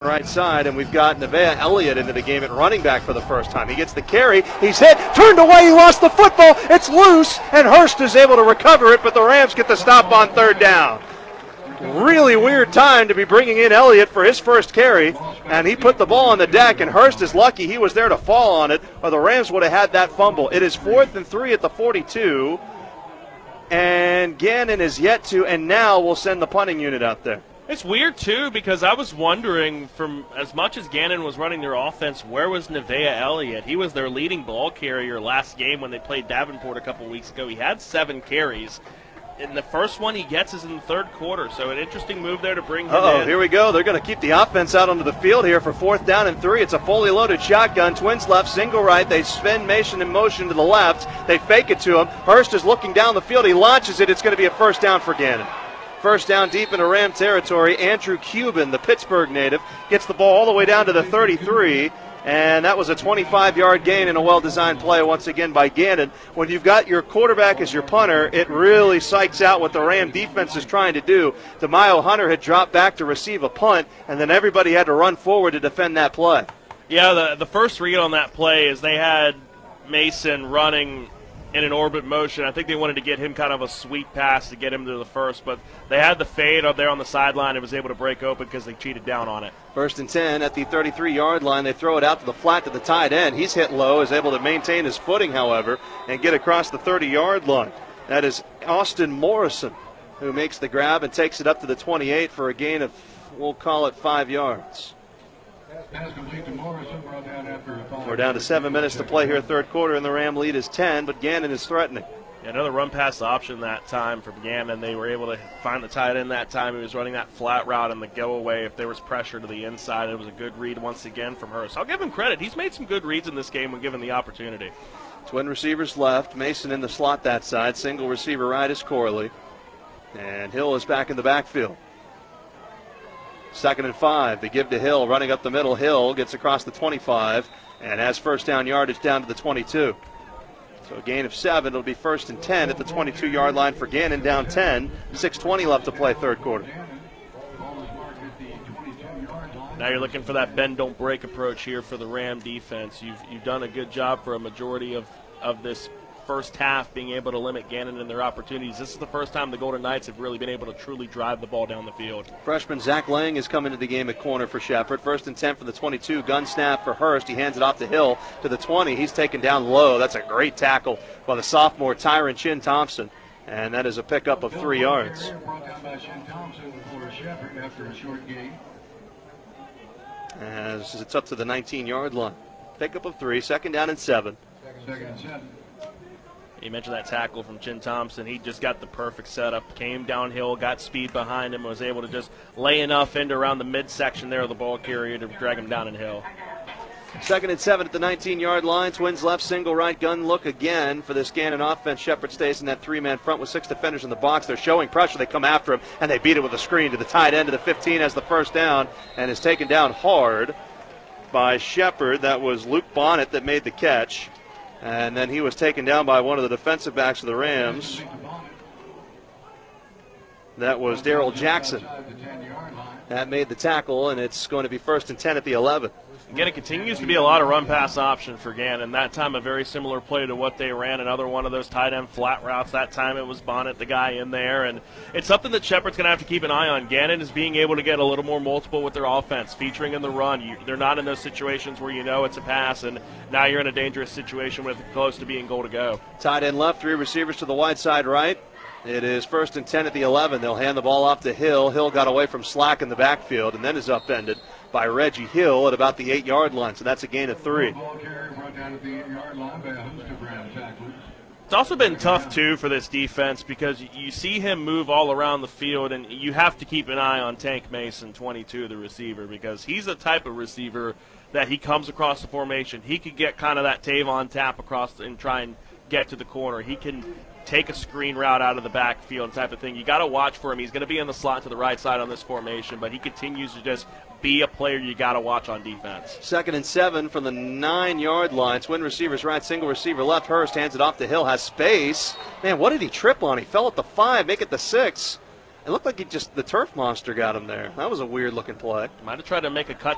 right side, and we've got Nevaeh Elliott into the game at running back for the first time. He gets the carry. He's hit, turned away, he lost the football. It's loose, and Hurst is able to recover it, but the Rams get the stop on third down. Really weird time to be bringing in Elliott for his first carry, and he put the ball on the deck, and Hurst is lucky he was there to fall on it, or the Rams would have had that fumble. It is 4th and 3 at the 42, and Gannon is yet to, and now we'll send the punting unit out there. It's weird, too, because I was wondering, from as much as Gannon was running their offense, where was Nevaeh Elliott? He was their leading ball carrier last game when they played Davenport a couple weeks ago. He had 7 carries. And the first one he gets is in the third quarter, so an interesting move there to bring him in. Here we go. They're going to keep the offense out onto the field here for 4th down and 3. It's a fully loaded shotgun. Twins left, single right. They spin Mason in motion to the left. They fake it to him. Hurst is looking down the field. He launches it. It's going to be a first down for Gannon. First down deep into Ram territory. Andrew Cuban, the Pittsburgh native, gets the ball all the way down to the 33. And that was a 25-yard gain in a well-designed play once again by Gannon. When you've got your quarterback as your punter, it really psychs out what the Ram defense is trying to do. DeMaio Hunter had dropped back to receive a punt, and then everybody had to run forward to defend that play. Yeah, the first read on that play is they had Mason running in an orbit motion. I think they wanted to get him kind of a sweep pass to get him to the first, but they had the fade up there on the sideline and was able to break open because they cheated down on it. 1st and 10 at the 33-yard line. They throw it out to the flat to the tight end. He's hit low, is able to maintain his footing, however, and get across the 30-yard line. That is Austin Morrison who makes the grab and takes it up to the 28 for a gain of, we'll call it 5 yards. We're down to 7 minutes to play here, third quarter, and the Ram lead is 10, but Gannon is threatening. Another run-pass option that time for Gannon. They were able to find the tight end that time. He was running that flat route and the go-away if there was pressure to the inside. It was a good read once again from Hurst. I'll give him credit. He's made some good reads in this game when given the opportunity. Twin receivers left. Mason in the slot that side. Single receiver right is Corley. And Hill is back in the backfield. 2nd and 5. They give to Hill, running up the middle. Hill gets across the 25 and has first down yardage down to the 22. So a gain of 7. It'll be 1st and 10 at the 22-yard line for Gannon, down 10. 6:20 left to play third quarter. Now you're looking for that bend, don't break approach here for the Ram defense. You've done a good job for a majority of this first half, being able to limit Gannon and their opportunities. This is the first time the Golden Knights have really been able to truly drive the ball down the field. Freshman Zach Lang is coming to the game at corner for Shepherd. 1st and 10 for the 22. Gun snap for Hurst. He hands it off to Hill to the 20. He's taken down low. That's a great tackle by the sophomore Tyron Chin Thompson. And that is a pickup of 3 yards. As it's up to the 19-yard line. Pickup of 3. 2nd down and 7. You mentioned that tackle from Chin Thompson. He just got the perfect setup, came downhill, got speed behind him, was able to just lay enough into around the midsection there of the ball carrier to drag him down in hill. 2nd and 7 at the 19-yard line. Twins left, single right, gun look again for this Gannon offense. Shepherd stays in that 3-man front with 6 defenders in the box. They're showing pressure. They come after him, and they beat it with a screen to the tight end of the 15 as the first down, and is taken down hard by Shepherd. That was Luke Bonnet that made the catch. And then he was taken down by one of the defensive backs of the Rams. That was Darrell Jackson. That made the tackle, and it's going to be 1st and 10 at the 11. Again, it continues to be a lot of run-pass option for Gannon. That time a very similar play to what they ran, another one of those tight end flat routes. That time it was Bonnet, the guy in there. And it's something that Shepherd's going to have to keep an eye on. Gannon is being able to get a little more multiple with their offense, featuring in the run. They're not in those situations where you know it's a pass, and now you're in a dangerous situation with close to being goal to go. Tight end left, 3 receivers to the wide side right. It is 1st and 10 at the 11. They'll hand the ball off to Hill. Hill got away from slack in the backfield and then is upended by Reggie Hill at about the 8-yard line. So that's a gain of 3. It's also been tough, too, for this defense because you see him move all around the field, and you have to keep an eye on Tank Mason, 22, the receiver, because he's the type of receiver that he comes across the formation. He could get kind of that Tavon tap across and try and get to the corner. He can take a screen route out of the backfield type of thing. You got to watch for him. He's going to be in the slot to the right side on this formation, but he continues to just be a player you got to watch on defense. 2nd and 7 from the 9-yard line. Twin receivers right, single receiver left. Hurst hands it off to Hill, has space. Man, what did he trip on? He fell at the 5, make it the 6. It looked like the turf monster got him there. That was a weird-looking play. Might have tried to make a cut